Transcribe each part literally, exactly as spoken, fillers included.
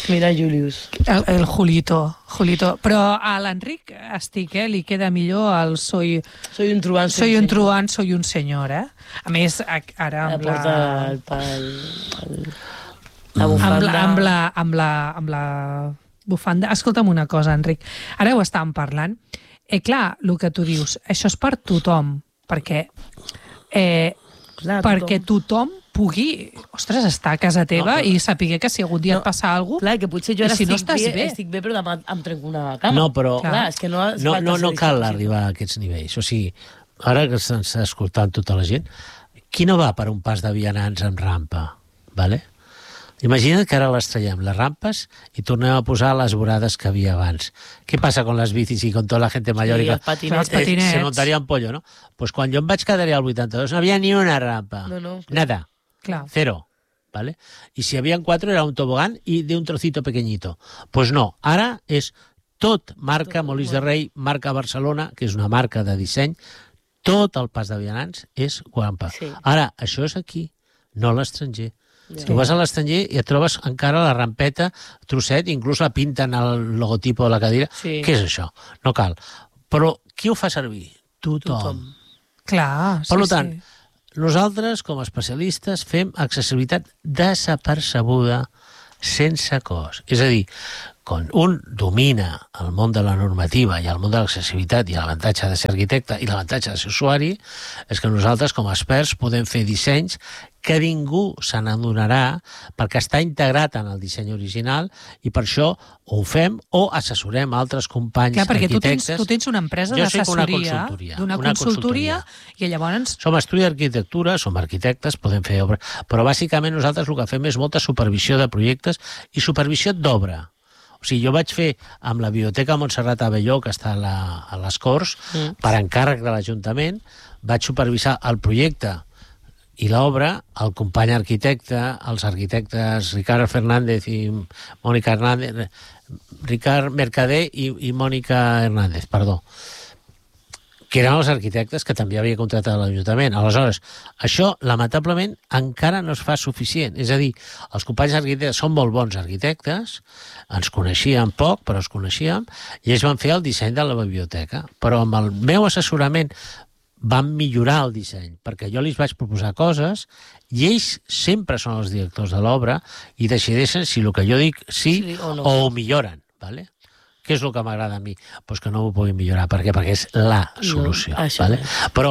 Mira, Julius. El, el Julito, Julito. Però a l'Enric estic, eh? Li queda millor el soy... Soy un truant, soy un truant, soy un senyor, eh? A més, ara amb la... El, el, el, la bufanda... Amb la, amb la, amb la, amb la bufanda... Escolta'm una cosa, Enric. Ara ho estàvem parlant. Eh, clar, el que tu dius, això és per tothom, perquè... Eh, clar, perquè tothom... pugui, ostres, estar a casa teva no, però... i saber que si algun dia no, et passa alguna cosa... Clar, que potser jo ara si estic, no estàs bé, bé. estic bé, però demà em trenco una cama. No, però clar, és que no, no, no, no cal arribar a aquests nivells. O sigui, ara que s'està escoltant tota la gent, qui no va per un pas de vianants amb rampa? Vale? Imagina't que ara les traiem, les rampes, i tornem a posar les vorades que havia abans. Què passa con les bicis i con tota la gente mayor? Sí, i els patinets. Els patinets. Se montaria un pollo, no? Pues quan jo em vaig quedar al vuitanta-dos no havia ni una rampa. No, no. Nada. Clar. Cero. ¿Vale? Y si habían cuatro era un tobogán y de un trocito pequeñito. Pues no, ara és tot marca tot Molins de Rei, marca Barcelona, que és una marca de disseny, tot el pas de vianants és guampa. Sí. Ara, això és aquí, no a l'estranger. Sí. Tu vas a l'estranger i et trobes encara la rampeta, trosset, inclús la pinten al logotipo de la cadira. Sí. Què és això? No cal. Però qui ho fa servir? Tothom. Tothom. Clar, sí, per tant, sí. Nosaltres, com a especialistes, fem accessibilitat desapercebuda, sense cost. És a dir, quan un domina el món de la normativa i el món de l'accessibilitat i l'avantatge de ser arquitecte i l'avantatge de ser usuari, és que nosaltres, com a experts, podem fer dissenys que ningú se n'adonarà perquè està integrat en el disseny original i per això ho fem o assessorem altres companys Clar, perquè arquitectes. Tu tens, tu tens una empresa d'assessoria, d'una consultoria, i llavors... Som estudi d'arquitectura, som arquitectes, podem fer obra, però bàsicament nosaltres el que fem és molta supervisió de projectes i supervisió d'obra. O sigui, jo vaig fer amb la Biblioteca Montserrat Abelló, que està a, la, a les Corts, mm. per encàrrec de l'Ajuntament, vaig supervisar el projecte i l'obra, el company arquitecte, els arquitectes Ricard Fernández i Mònica Hernández, Ricard Mercader i, i Mònica Hernández, perdó, que eren els arquitectes que també havia contractat a l'Ajuntament. Aleshores, això, lamentablement, encara no es fa suficient. És a dir, els companys arquitectes són molt bons arquitectes, ens coneixíem poc, però els coneixíem, i ells van fer el disseny de la biblioteca. Però amb el meu assessorament van millorar el disseny, perquè jo li vaig proposar coses i ells sempre són els directors de l'obra i decideixen si el que jo dic sí, sí o, no. o ho milloren, ¿vale? Què és el que m'agrada a mi? Pues que no ho puguin millorar. Per què? Perquè és la solució. No, ¿vale? Però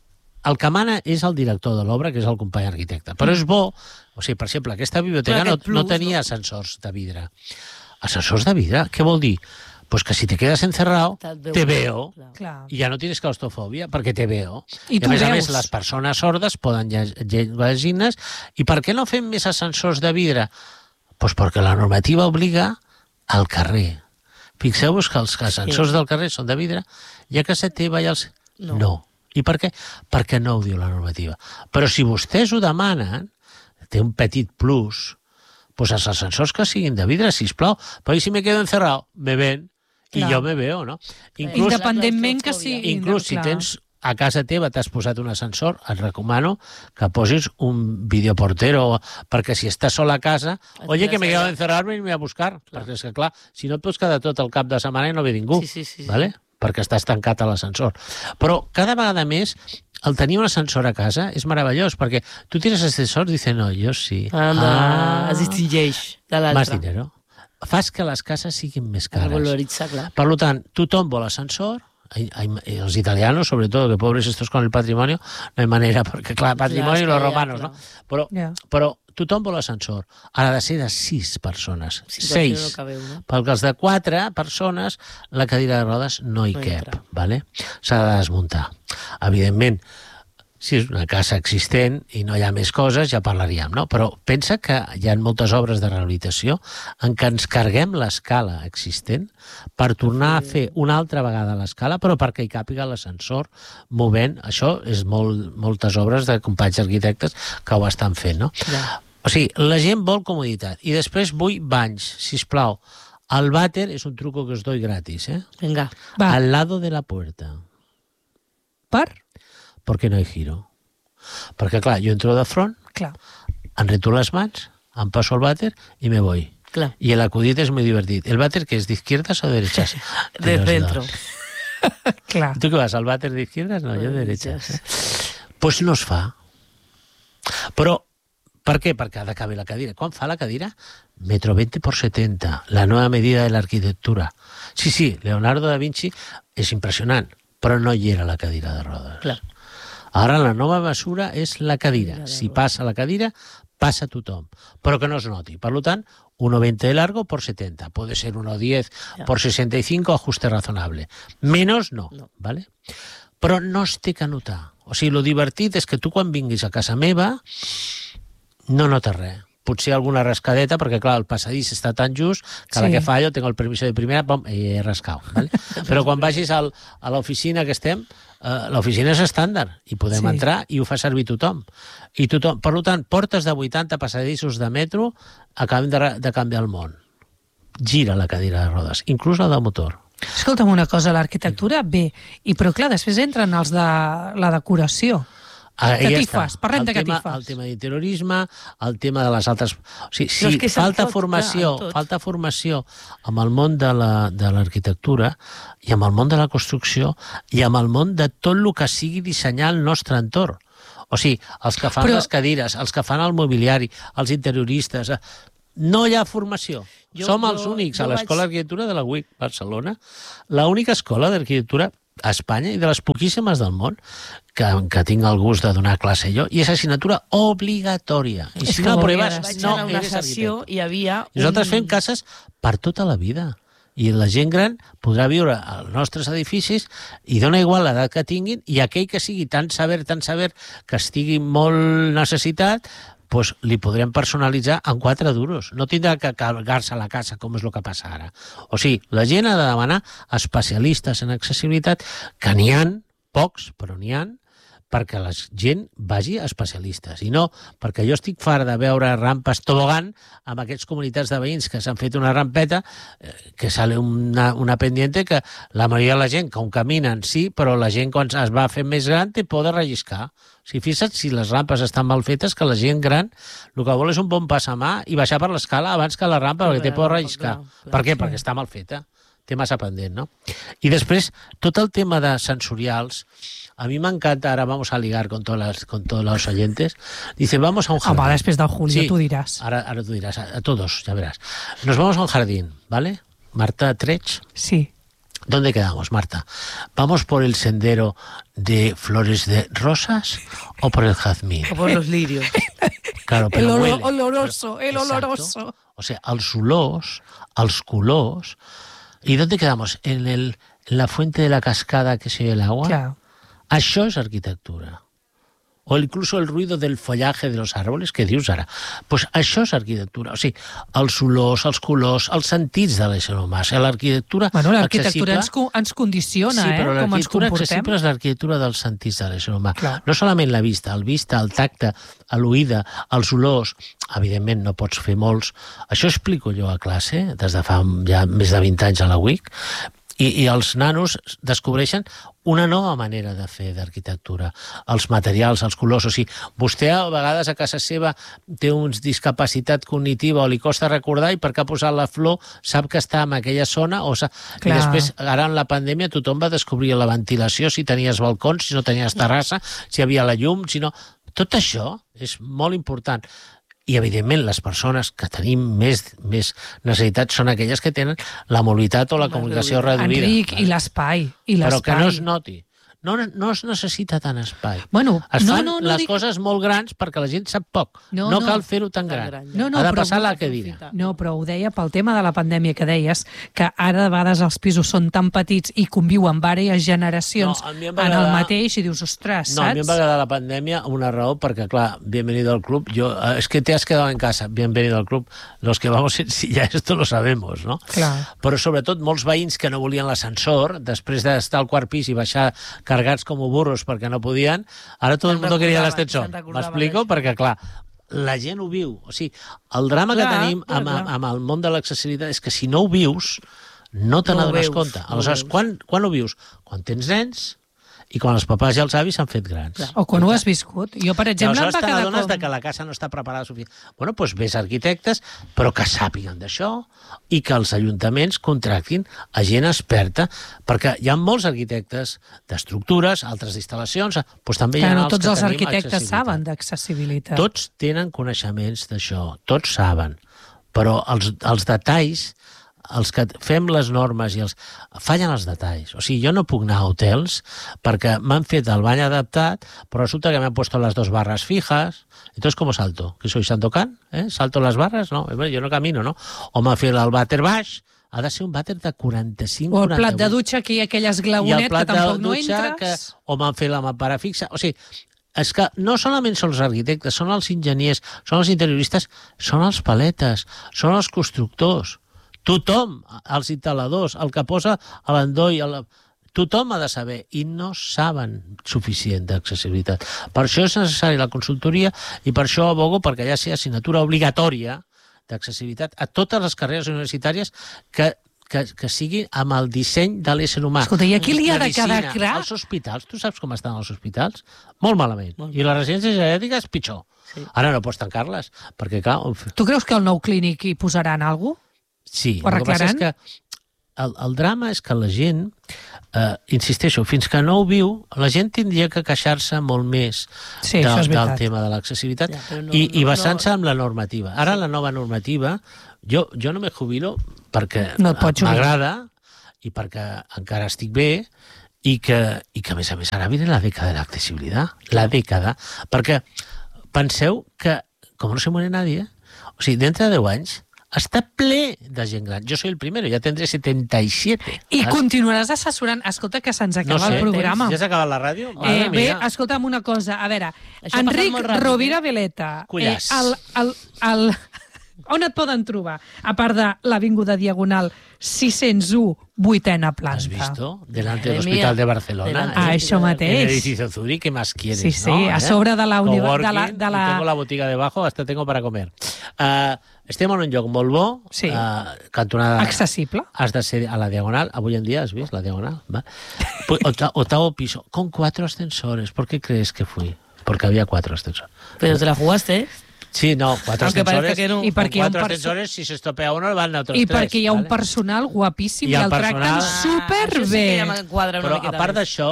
el que mana és el director de l'obra, que és el company arquitecte. Però és bo, o sigui, per exemple, aquesta biblioteca no, plus, no tenia no? ascensors de vidre. Ascensors de vidre? Què vol dir? Pues que si te quedas encerrado, te veo, claro. Y ya no tienes claustrofobia perquè te veo. I, I a més veus. a més, les persones sordes poden llegir-les. I per què no fem més ascensors de vidre? Pues perquè la normativa obliga al carrer. Fixeu-vos que els ascensors sí. del carrer són de vidre i a casa teva i els... No. no. I per què? Perquè no ho diu la normativa. Però si vostès ho demanen, té un petit plus, pues els ascensors que siguin de vidre, sisplau, perquè si me quedo encerrado, me ven, i jo me veo, no? Inclús, Independentment que sigui... Inclús si tens a casa teva t'has posat un ascensor, et recomano que posis un videoportero, perquè si estàs sol a casa, oye, que me quedo encerrado i me voy a buscar, clar. Perquè és que, clar, si no et pots quedar tot el cap de setmana i no ve ningú, sí, sí, sí, ¿vale? Sí. Perquè estàs tancat a l'ascensor. Però cada vegada més el tenir un ascensor a casa és meravellós, perquè tu tires ascensors i dices, no, jo sí. Anda, ah, es distingeix de l'altre. Más dinero. Fas que les cases siguin més cares. Valoritzar, clar. Per tant, tothom vol ascensor, hay, hay, los italianos, sobre todo, que pobres estos con el patrimonio, no hay manera, porque, clar, patrimonio i los romanos, ja, no? Però, yeah. però tothom vol ascensor. Ha de ser de sis persones. Sí, seis. No cabeu, no? Perquè els de quatre persones, la cadira de rodes no hi no cap. Vale? S'ha de desmuntar. Evidentment, si és una casa existent i no hi ha més coses, ja parlaríem, no? Però pensa que hi ha moltes obres de rehabilitació en què ens carguem l'escala existent per tornar sí. a fer una altra vegada l'escala, però perquè hi càpiga l'ascensor movent. Això és molt, moltes obres de companys arquitectes que ho estan fent, no? Ja. O sigui, la gent vol comoditat. I després vull banys, sisplau. El vàter és un truco que us doy gratis, eh? Vinga. Va. Al lado de la puerta. Per? Perquè no hi giro. Perquè, clar, jo entro de front, clar. enreto les mans, em passo el vàter i me voy. Clar. Y el acudit es muy divertido. ¿El váter qué es? ¿De izquierdas o de derechas? De centro. Clar. ¿Tú qué vas? ¿Al váter de izquierdas? No, jo de derechas. Eh? Pues no es fa. Però, per què? Perquè ha de caber la cadira. Quan fa la cadira? Metro veinte por setenta, la nueva medida de la arquitectura. Sí, sí, Leonardo da Vinci és impressionant, però no hi era la cadira de rodes. Clar. Ara la nova mesura és la cadira. Si passa la cadira, passa tothom, però que no es noti. Per tant, uno veinte de largo por setenta. Puede ser uno diez por sesenta y cinco, ajuste razonable. Menos no, no. ¿vale? Però no es té que notar. O sigui, lo divertit és que tu quan vinguis a casa meva no notes res. Potser alguna rascadeta, perquè, clar, el passadís està tan just que sí. La que fallo, tengo el permiso de primera, pom, i he rascat. ¿vale? Però quan vagis al, a l'oficina que estem, eh, l'oficina és estàndard, i podem sí. entrar i ho fa servir tothom. I tothom. Per tant, portes de vuitanta passadissos de metro acabem de, de canviar el món. Gira la cadira de rodes, inclús la de motor. Escolta'm una cosa, l'arquitectura, bé, i però clar, després entren els de la decoració. Ah, catifes, ja parlem el de tema, catifes. El tema d'interiorisme, el tema de les altres... O sigui, si no, falta tot, formació, clar, falta formació amb el món de l'arquitectura i amb el món de la construcció i amb el món de tot el que sigui dissenyar el nostre entorn. O sigui, els que fan Però... les cadires, els que fan el mobiliari, els interioristes... No hi ha formació. Jo, Som els jo, únics jo a l'Escola vaig... d'Arquitectura de la U I C Barcelona, l'única escola d'arquitectura a Espanya i de les poquíssimes del món que, que tinc el gust de donar classe jo, i és assignatura obligatòria. I és si no proves, vaig no anar a una eres sessió arquitecte. i hi havia... Un... Nosaltres fem cases per tota la vida. I la gent gran podrà viure als nostres edificis i dona igual l'edat que tinguin, i aquell que sigui tan saber, tan saber, que estigui molt necessitat, pues li podrem personalitzar en quatre duros. No tindrà que carregar-se a la casa, com és el que passa ara. O sigui, la gent ha de demanar especialistes en accessibilitat, que n'hi ha, pocs, però n'hi ha, perquè la gent vagi a especialistes. I no, perquè jo estic fart de veure rampes tobogan amb aquestes comunitats de veïns que s'han fet una rampeta eh, que sale una, una pendiente que la majoria de la gent, com caminen, sí, però la gent quan es va fer més gran té por de relliscar. O sigui, fixa't si les rampes estan mal fetes, que la gent gran el que vol és un bon passamà i baixar per l'escala abans que la rampa, perquè té por de relliscar. Per què? Perquè està mal feta. Té massa pendent, ¿no? I després, tot el tema de sensorials, a mi m'encanta, ara vamos a ligar con todos los, con todos los oyentes, dice, vamos a un jardín. Home, després del Julio, sí, tu diràs. Ara, ara tu diràs, a, a todos, ya verás. Nos vamos a un jardín, ¿vale? Marta Trech. Sí. ¿Dónde quedamos, Marta? ¿Vamos por el sendero de flores de rosas o por el jazmín? O por los lirios. Claro, pero el huele. oloroso, el Exacto. oloroso. O sea, els olors, els colors. ¿Y dónde quedamos? ¿En, el, en la fuente de la cascada que se oye el agua? Claro. Això és arquitectura. O incluso el ruido del follaje de los árboles, que dius ara. Pues això és arquitectura. O sigui, els olors, els colors, els sentits de l'ésser humà. O sigui, l'arquitectura bueno, l'arquitectura ens, ens condiciona, sí, eh? però Com ens l'arquitectura comportem. accessible és l'arquitectura dels sentits de l'ésser humà. Clar. No solament la vista, el vista, el tacte, l'oïda, els olors. Evidentment, no pots fer molts. Això explico jo a classe, des de fa ja més de vint anys a la U I C, i, i els nanos descobreixen una nova manera de fer d'arquitectura. Els materials, els colors... O sigui, vostè a vegades a casa seva té uns discapacitat cognitiva o li costa recordar i perquè ha posat la flor sap que està en aquella zona o sa... i després, ara en la pandèmia, tothom va descobrir la ventilació, si tenies balcons, si no tenies terrassa, si hi havia la llum, si no... Tot això és molt important. I, evidentment, les persones que tenim més, més necessitats són aquelles que tenen la mobilitat o la comunicació reduïda. Enric, i l'espai. I Però que no es noti. No, no es necessita tant espai. Bueno, es fan no, no, no les dic... coses molt grans perquè la gent sap poc. No, no, no. cal fer-ho tan gran. gran no, no, ha de però, passar la cadira. No, però ho deia pel tema de la pandèmia que deies, que ara de vegades els pisos són tan petits i conviuen diverses generacions no, en agradar... el mateix i dius, ostres, no, saps? No, a mi em va agradar la pandèmia una raó, perquè, clar, bienvenido al club. Yo, es que te has quedado en casa, bienvenido al club. Los que vamos en silla, esto lo sabemos, ¿no? Clar. Però sobretot molts veïns que no volien l'ascensor, després d'estar al quart pis i baixar cargats com a burros perquè no podien, ara tot el món queria l'ascensor. M'explico? Perquè, clar, la gent ho viu. O sigui, el drama clar, que tenim clar, amb, clar. amb el món de l'accessibilitat és que si no ho vius, no te n'adones no compte. Aleshores, no quan, quan ho vius? Quan tens nens i quan els papàs i els avis s'han fet grans. O quan ho has viscut. Jo, per exemple, em va quedar com... de que la casa no està preparada suficient. Bueno, doncs ves arquitectes, però que sàpiguen d'això i que els ajuntaments contractin a gent experta, perquè hi ha molts arquitectes d'estructures, altres d'instal·lacions, doncs també hi ha no els tots que els tenim arquitectes saben d'accessibilitat. Tots tenen coneixements d'això, tots saben, però els, els detalls, els que fem les normes i els... fallen els detalls. O sigui, jo no puc anar a hotels perquè m'han fet el bany adaptat, però resulta que m'han puesto las dos barras fijas. Entonces, ¿cómo salto? ¿Que soy Sandokan? ¿Eh? ¿Salto las barras? No, yo no camino, no? O m'ha fet el vàter baix. Ha de ser un vàter de quaranta-cinc quaranta-vuit. O el quaranta-vuit. plat de dutxa, que hi ha aquell esglaonet que tampoc no entres. Que... O m'han fet la mampara fixa. O sigui, és que no solament són els arquitectes, són els enginyers, són els interioristes, són els paletes, són els constructors. Tothom, els instal·ladors, el que posa a l'endoll, el... tothom ha de saber, i no saben suficient d'accessibilitat. Per això és necessària la consultoria i per això abogo perquè ja sigui assignatura obligatòria d'accessibilitat a totes les carreres universitàries que, que, que sigui amb el disseny de l'ésser humà. Escolta, i aquí li ha de quedar clar... Els hospitals, tu saps com estan els hospitals? Molt malament. Molt I les residències geriàtriques, pitjor. Sí. Ara no pots tancar-les, perquè clar... Tu creus que al nou clínic hi posaran alguna cosa? Sí, el que passa és que el, el drama és que la gent, eh, insisteixo, fins que no ho viu, la gent tindria que queixar-se molt més sí, de, del tema de l'accessibilitat ja, no, i, no, i basant-se no... en la normativa. Ara sí. La nova normativa, jo, jo no me jubilo perquè no m'agrada i perquè encara estic bé i que, i que a més a més ara viene la dècada de l'accessibilitat, la dècada, perquè penseu que, com no se muere nadie, o sigui, dintre de deu anys, està ple de gent gran. Jo soy el primero, ja tendré setenta-siete. I ¿vale? Continuaràs assessorant... Escolta, que se'ns acaba no sé, el programa. Ja s'ha acabat la ràdio? Eh, bé, escolta'm una cosa. A veure, això Enric Rovira Veleta. Eh, el, el, el... On et poden trobar? A part de l'Avinguda Diagonal sis-cents u, vuitena planta. ¿Has visto? Delante del Hospital de Barcelona. Ah, ¿eh? Això mateix. En el edificio Zurich, ¿qué más quieres? Sí, sí, ¿no? a sobre de la... Coworking, de la, de la... tengo la botiga debajo, hasta tengo para comer. Uh, estem en un lloc molt bo, sí. uh, cantonada... Accessible. Has de ser a la Diagonal, avui en dia has vist la Diagonal, ¿va? Octavo piso, con cuatro ascensores. ¿Por qué crees que fui? Porque había cuatro ascensores. Pero te la jugaste, ¿eh? Sí, no, cuatro Aunque ascensores. Que no. Y con cuatro ascensores, si se estopea uno, van a otros I tres. I perquè hi ha ¿vale? un personal guapíssim i, I el, el tracten superbé. Ah, sí però a part d'això,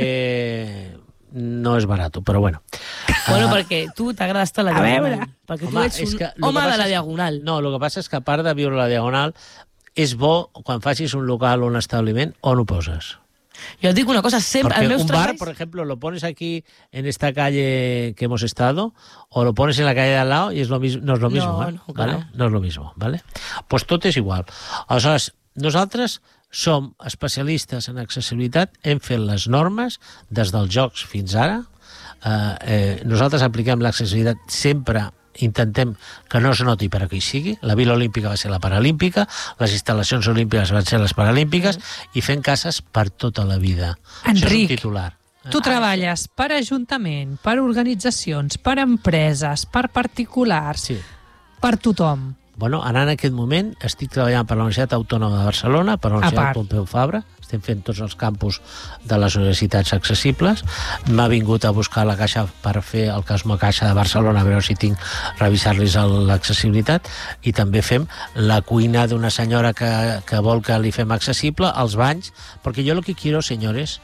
també no és barat, però bueno. Bueno, uh, perquè tu t'agrada estar a la Diagonal. Perquè tu home, ets un que, home de la és, Diagonal. No, el que passa és que a part de viure a la Diagonal, és bo quan facis un local o un establiment on ho poses. Yo digo una cosa, siempre... Porque al un trabajo... bar, por ejemplo, lo pones aquí en esta calle que hemos estado o lo pones en la calle de al lado y es lo mismo, no es lo mismo, no, ¿eh? no, ¿Vale? Claro. No és lo mismo, ¿vale? Pues tot és igual. Aleshores, nosaltres som especialistes en accessibilitat, hem fet les normes des dels jocs fins ara. Eh, eh, nosaltres apliquem l'accessibilitat sempre, intentem que no es noti per a qui sigui. La Vila Olímpica va ser la Paralímpica, les instal·lacions olímpiques van ser les Paralímpiques, mm. i fent cases per tota la vida. Enric, això és un titular. Tu treballes per ajuntament, per organitzacions, per empreses, per particulars, sí. per tothom. Bueno, ara en aquest moment estic treballant per la Universitat Autònoma de Barcelona, per la Universitat Pompeu Fabra, estem fent tots els campus de les universitats accessibles. M'ha vingut a buscar la Caixa per fer el Casmo Caixa de Barcelona, a veure si tinc revisar-los l'accessibilitat, i també fem la cuina d'una senyora que, que vol que li fem accessible, els banys, perquè jo lo que quiero, señores,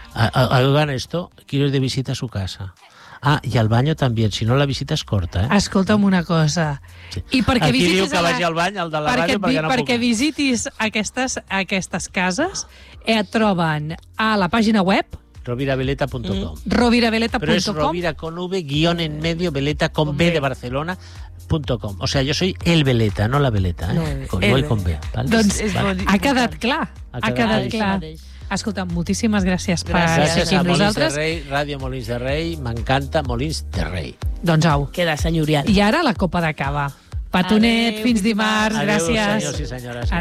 hagan esto, quiero ir de visita a su casa. Ah, i al baño també, si no la visita és corta, eh? Escolta'm una cosa. Sí. I perquè Aquí visitis diu que la... vagi al bany, el de la perquè, ràdio, perquè no perquè puc. visitis aquestes, aquestes cases, et troben a la pàgina web roviraveleta punt com. Mm. roviraveleta punt com. Pero es Rovira con V, guión en medio, Veleta con, con B, B de Barcelona, punto com. O sea, yo soy el Veleta, no la Veleta, ¿eh? No, con, voy con B. ¿vale? Doncs vale. ha quedat clar. Ha quedat, ha quedat clar. Escolta, moltíssimes gràcies per gràcies estar amb nosaltres. Gràcies a Molins de Rei, Ràdio Molins de Rei, m'encanta Molins de Rei. Doncs au. Queda senyorial. I ara la copa de cava. Petonet, fins dimarts, Adéu, gràcies. senyors i senyores.